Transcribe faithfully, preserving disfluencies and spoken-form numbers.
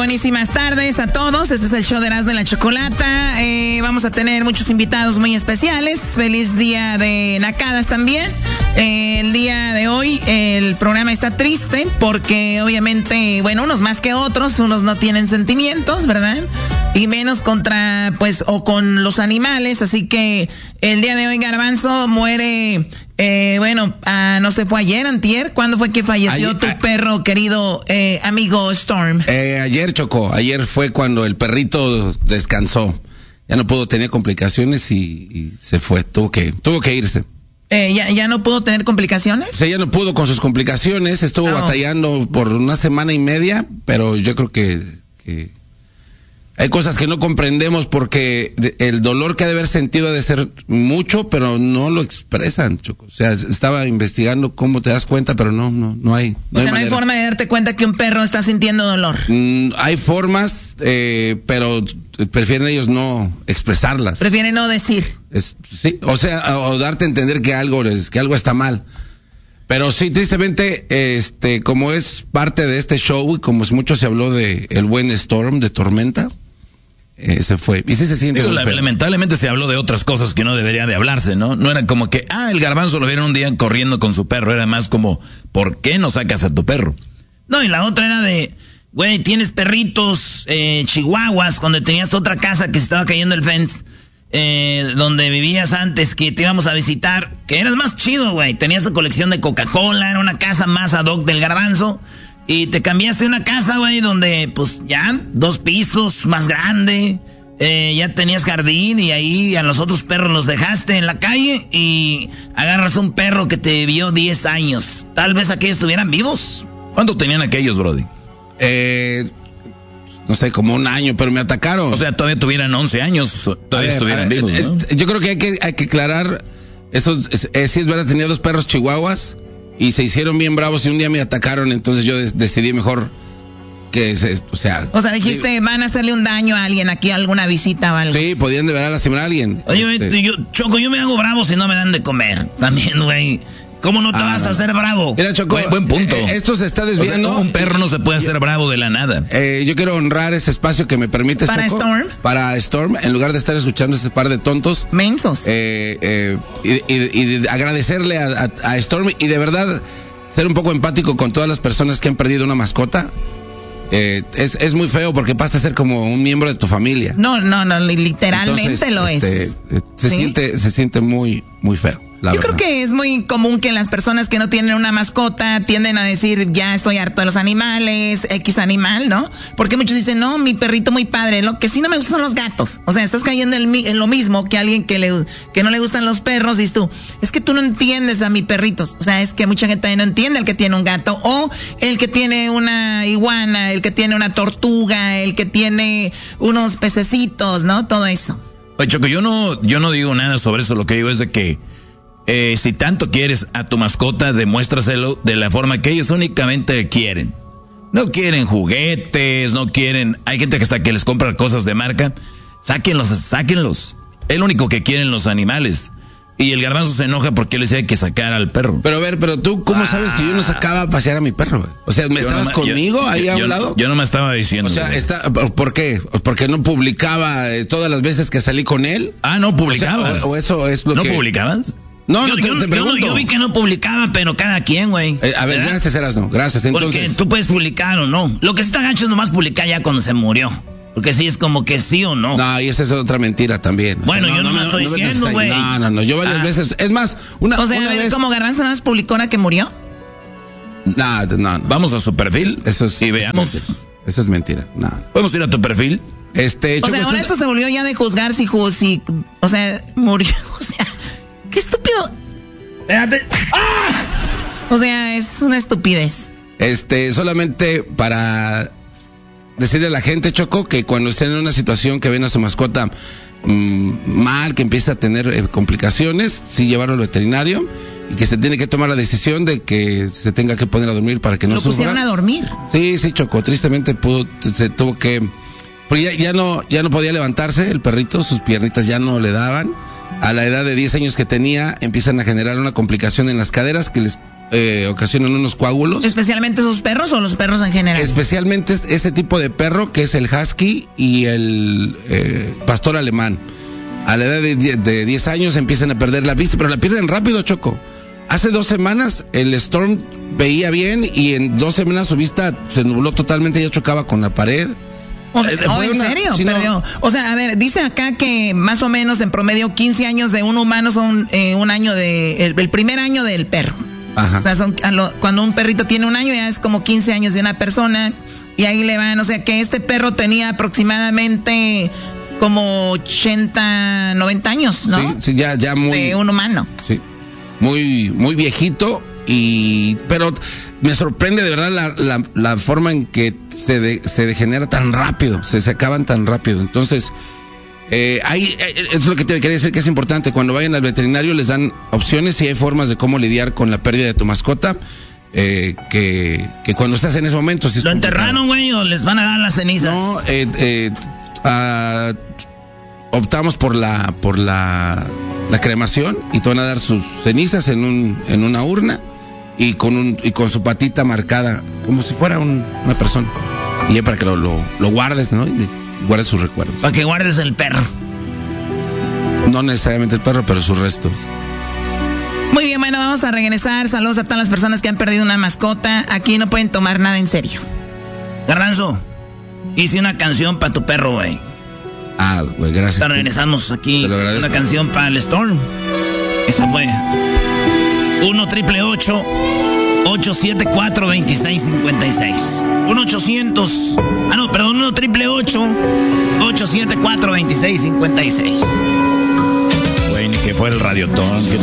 buenísimas tardes a todos. Este es el show de Erasmo de la Chocolata. Eh, vamos a tener muchos invitados muy especiales. Feliz día de Nacadas también. Eh, el día de hoy el programa está triste porque obviamente, bueno, unos más que otros, unos no tienen sentimientos, ¿verdad? Y menos contra, pues, o con los animales. Así que el día de hoy Garbanzo muere... Eh, bueno, ah, no sé, fue ayer, antier. ¿Cuándo fue que falleció ayer, tu a, perro, querido eh, amigo Storm? Eh, ayer, Choco. Ayer fue cuando el perrito descansó. Ya no pudo tener complicaciones y, y se fue. Tuvo que, tuvo que irse. Eh, ¿ya, ¿Ya no pudo tener complicaciones? Sí, ya no pudo con sus complicaciones. Estuvo oh. batallando por una semana y media, pero yo creo que... que hay cosas que no comprendemos porque el dolor que ha de haber sentido ha de ser mucho, pero no lo expresan, Choco. O sea, estaba investigando cómo te das cuenta, pero no, no, no hay. o No sea, hay no hay forma de darte cuenta que un perro está sintiendo dolor. Mm, hay formas, eh, pero prefieren ellos no expresarlas. Prefieren no decir. Es, sí, o sea, o darte a entender que algo es, que algo está mal. Pero sí, tristemente, este, como es parte de este show y como mucho se habló de el buen Storm, de Tormenta, Eh, se fue. Y sí se siente. Digo, la, lamentablemente se habló de otras cosas que no debería de hablarse, ¿no? No era como que, ah, el Garbanzo lo vieron un día corriendo con su perro. Era más como, ¿por qué no sacas a tu perro? No, y la otra era de, güey, tienes perritos, eh, chihuahuas, cuando tenías otra casa que se estaba cayendo el fence, eh, donde vivías antes, que te íbamos a visitar, que eras más chido, güey. Tenías tu colección de Coca-Cola, era una casa más ad hoc del Garbanzo. Y te cambiaste a una casa, güey, donde, pues, ya, dos pisos, más grande, eh, ya tenías jardín y ahí a los otros perros los dejaste en la calle y agarras un perro que te vivió diez años. Tal vez aquellos estuvieran vivos. ¿Cuánto tenían aquellos, Brody? Eh, no sé, como un año, pero me atacaron. O sea, todavía tuvieran once años, todavía ver, estuvieran ver, vivos, eh, ¿no? Yo creo que hay que, hay que aclarar, eso es, es, sí es verdad, tenía dos perros chihuahuas. Y se hicieron bien bravos y un día me atacaron, entonces yo decidí mejor que, se, o sea... O sea, dijiste, sí, van a hacerle un daño a alguien aquí, alguna visita o algo. Sí, podían de verdad lastimar a alguien. Oye, este... yo, Choco, yo me hago bravo si no me dan de comer. También, güey. ¿Cómo no te ah, vas no. a hacer bravo? Mira, Choco, buen, buen punto. Eh, esto se está desviando. O sea, un perro no se puede hacer bravo de la nada. Eh, yo quiero honrar ese espacio que me permites, ¿Para Choco, Storm? Para Storm, en lugar de estar escuchando este par de tontos. Mensos. Eh, eh, y, y, y agradecerle a, a, a Storm y de verdad... ser un poco empático con todas las personas que han perdido una mascota. Eh, es, es muy feo porque pasa a ser como un miembro de tu familia. No, no, no, literalmente Entonces, lo este, es. Se ¿Sí? siente, se siente muy, muy feo. Yo verdad. creo que es muy común que las personas que no tienen una mascota tienden a decir, ya estoy harto de los animales, X animal, ¿no? Porque muchos dicen, no, mi perrito muy padre, lo que sí no me gustan son los gatos. O sea, estás cayendo en, en lo mismo que alguien que, le, que no le gustan los perros, dices tú, es que tú no entiendes a mis perritos. O sea, es que mucha gente no entiende el que tiene un gato o el que tiene una iguana, el que tiene una tortuga, el que tiene unos pececitos, ¿no? Todo eso. Oye, Choco, yo no, yo no digo nada sobre eso, lo que digo es de que Eh, si tanto quieres a tu mascota, demuéstraselo de la forma que ellos únicamente quieren. No quieren juguetes, no quieren... Hay gente que hasta que les compra cosas de marca. Sáquenlos, sáquenlos. Es lo único que quieren los animales. Y el Garbanzo se enoja porque él decía hay que sacar al perro. Pero a ver, pero tú, ¿cómo ah. sabes que yo no sacaba a pasear a mi perro? Güey? O sea, ¿me yo estabas no, conmigo yo, ahí yo, a un lado? Yo no me estaba diciendo. O sea, está, ¿por qué? ¿Porque no publicaba eh, todas las veces que salí con él? Ah, no publicabas. O, sea, o, o eso es lo ¿No que... ¿No publicabas? No, yo, no te, yo, te pregunto. Yo, yo vi que no publicaba, pero cada quien, güey. Eh, a ver, ¿verdad? Gracias, Erasmo, gracias. Entonces... Porque tú puedes publicar o no. Lo que está gacho es nomás publicar ya cuando se murió. Porque sí es como que sí o no. No, y esa es otra mentira también. O bueno, sea, no, yo no, no me estoy no, diciendo, güey. No, no, no, yo varias ah. veces. Es más, una, o sea, una vez... como Garbanzo nada más publicó una que murió. No, no, no. Vamos a su perfil. Eso es, y veamos. Eso es, eso es mentira. No. ¿Podemos ir a tu perfil? Este, o sea, ahora esto se volvió ya de juzgar si, si o sea, murió. O sea, qué estúpido. Espérate. ¡Ah! O sea, es una estupidez. Este, solamente para decirle a la gente, Choco, que cuando estén en una situación que ven a su mascota mmm, mal, que empieza a tener eh, complicaciones, sí llevarlo al veterinario y que se tiene que tomar la decisión de que se tenga que poner a dormir para que no sufra. ¿Lo pusieron a dormir? Sí, sí, Choco, tristemente pudo, se tuvo que, porque ya, ya no, ya no podía levantarse el perrito, sus piernitas ya no le daban. A la edad de diez años que tenía, empiezan a generar una complicación en las caderas que les eh, ocasionan unos coágulos. ¿Especialmente esos perros o los perros en general? Especialmente ese tipo de perro que es el husky y el eh, pastor alemán. A la edad de diez años empiezan a perder la vista, pero la pierden rápido, Choco. Hace dos semanas el Storm veía bien y en dos semanas su vista se nubló totalmente, ya chocaba con la pared. O sea, oh, ¿en una, serio? Si no, o sea, a ver, dice acá que más o menos en promedio quince años de un humano son eh, un año de... El, el primer año del perro. Ajá. O sea, son, lo, cuando un perrito tiene un año ya es como quince años de una persona y ahí le van, o sea, que este perro tenía aproximadamente como ochenta, noventa años, ¿no? Sí, sí, ya, ya muy... De un humano. Sí, muy, muy viejito y... Pero me sorprende de verdad la, la, la forma en que se, de, se degenera tan rápido, se, se acaban tan rápido. Entonces, eh, hay, es lo que te quería decir que es importante. Cuando vayan al veterinario les dan opciones y hay formas de cómo lidiar con la pérdida de tu mascota. Eh, que, que cuando estás en ese momento... Si ¿Lo enterraron, güey, o les van a dar las cenizas? No, eh, eh, uh, optamos por la por la, la cremación y te van a dar sus cenizas en un en una urna y con un y con su patita marcada como si fuera un, una persona y ya para que lo, lo, lo guardes, ¿no? Y guardes sus recuerdos. Para que guardes el perro. No necesariamente el perro, pero sus restos. Muy bien, bueno, vamos a regresar. Saludos a todas las personas que han perdido una mascota. Aquí no pueden tomar nada en serio. Garbanzo, hice una canción para tu perro, güey. Ah, güey, gracias. Ahora regresamos aquí. Una canción para el Storm. Esa fue. uno triple ocho, ocho siete cuatro, dos seis cinco seis. uno ochocientos. Ah, no, perdón, uno triple ocho, ocho siete cuatro, dos seis cinco seis. Güey, ni que fuera el radiotón. ¿Qué